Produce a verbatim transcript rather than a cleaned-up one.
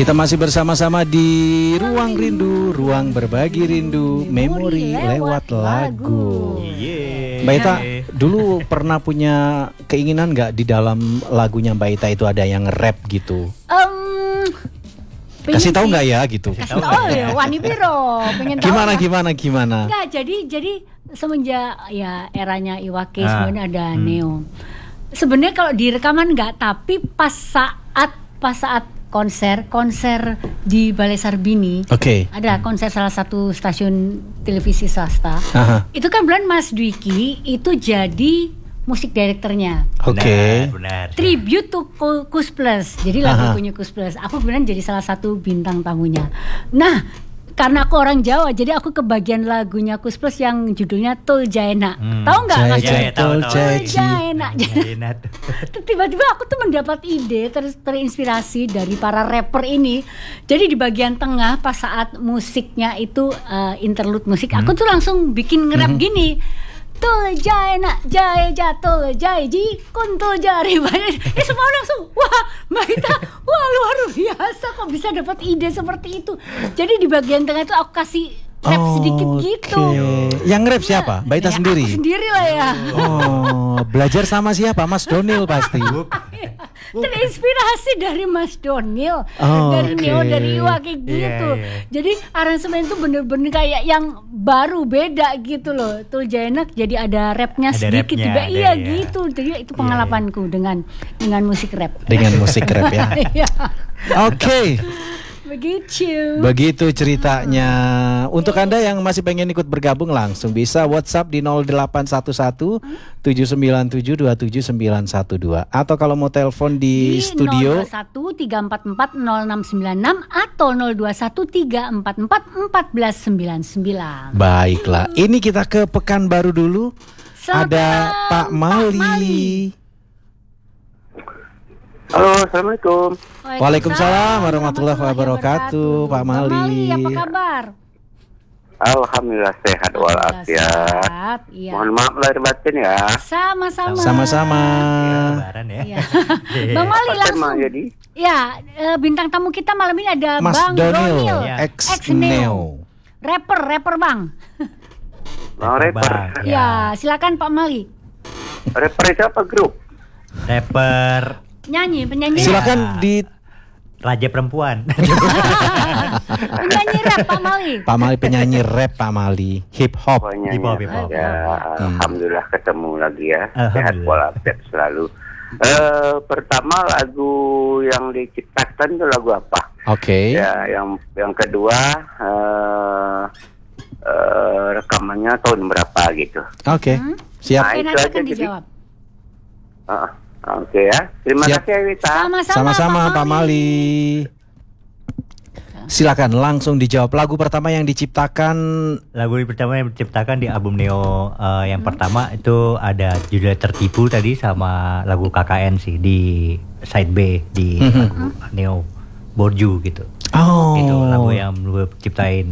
Kita masih bersama-sama di Ruang Rindu, Ruang Berbagi Rindu, Memori lewat lagu. Mbak Ita, dulu pernah punya keinginan nggak di dalam lagunya Mbak Ita itu ada yang rap gitu? Um, Kasih tahu nggak ya gitu? Kasih tahu ya, Wani Biro. Pengen tahu Gimana ya? gimana gimana? Enggak, jadi jadi semenjak ya eranya Iwake Ah. sebenarnya ada Hmm. Neo. Sebenarnya kalau di rekaman enggak, tapi pas saat pas saat konser konser di Balai Sarbini, Oke. ada konser salah satu stasiun televisi swasta. Aha. Itu kan bulan Mas Dwiki itu jadi musik direkturnya. Oke. Benar, benar. Tribute to Ku- Kus Plus. Jadi Aha. lagu punya Kus Plus. Aku kemudian jadi salah satu bintang tamunya. Nah, karena aku orang Jawa, jadi aku kebagian lagunya Kus Plus yang judulnya Tul Jaena. Hmm. Tahu nggak? Jaya, Mas? jaya, tahu, tul, tahu. jaya, Tul ji. Jaena. Jaina tuh. Tiba-tiba aku tuh mendapat ide ter- terinspirasi dari para rapper ini. Jadi di bagian tengah pas saat musiknya itu uh, interlude musik, aku tuh langsung bikin nge-rap gini. Tul Jaena, jaya jatul jaya ji kuntul jari banyak. Eh semua langsung wah Mbak Ita, wah luar biasa kok bisa dapat ide seperti itu. Jadi di bagian tengah itu aku kasih rap sedikit Oke. gitu. Yang rap siapa? Mbak Ita Ya, sendiri? Aku sendiri lah ya. Oh, belajar sama siapa? Mas Donil pasti. Terinspirasi dari Mas Donil, Oh, dari oke. Neo, dari Iwa kayak Iya, gitu. iya. Jadi aransemen itu bener-bener kayak yang baru beda gitu loh. Tul Jaena jadi ada rapnya Ada sedikit rapnya, juga. ada, Iya iya. gitu. Jadi itu pengalamanku dengan dengan musik rap. Dengan musik rap ya. Iya, Oke. begitu. Begitu ceritanya. Untuk Anda yang masih pengen ikut bergabung langsung bisa WhatsApp di nol delapan satu satu tujuh sembilan tujuh dua tujuh sembilan satu dua atau kalau mau telepon di, studio nol dua satu tiga empat empat nol enam sembilan enam atau nol dua satu tiga empat empat empat sembilan sembilan. Baiklah, ini kita ke Pekanbaru dulu. Selamat Ada malam, Pak Mali. Mali. Halo, assalamualaikum. Waalaikumsalam warahmatullahi wabarakatuh, Pak Mali. Mali, apa kabar? Alhamdulillah sehat walafiat. Sehat, iya. Mohon maaf lahir batin ya. Sama-sama. Sama-sama. Ya, lebaran ya. Iya. Bang Mali Apa langsung. tema jadi? Ya, eh, bintang tamu kita malam ini ada Mas Bang Donil, Donil, Ya. ex ex Neo. Neo. Rapper, rapper Bang. Bang rapper. Bang, Ya, silakan Pak Mali. Rapper itu apa grup? Rapper Nyanyi, penyanyi. Silakan di Raja Perempuan. Penyanyi rap Pak Mali. Pak Mali penyanyi rap Pak Mali, hip hop. Pokoknya Hip hop, hip hop. ya. Alhamdulillah ketemu lagi ya. Sehat Alhamdulillah. walafiat selalu. Eh pertama lagu yang diciptakan itu lagu apa? Oke. Ya, yang yang kedua eh eh, rekamannya tahun berapa gitu. Oke. Hmm? Siap. Nah, Oke, itu nanti aja akan jadi. dijawab. Ah, Oke ya. Terima Siap. kasih Wita. Sama-sama, Sama-sama Pak Mali. Silakan langsung dijawab. Lagu pertama yang diciptakan Lagu pertama yang diciptakan di album Neo eh, yang pertama itu ada judulnya Tertipu tadi sama lagu K K N sih di side B di Mhm. lagu Neo Borju gitu. Oh. Gitu lagu yang gue ciptain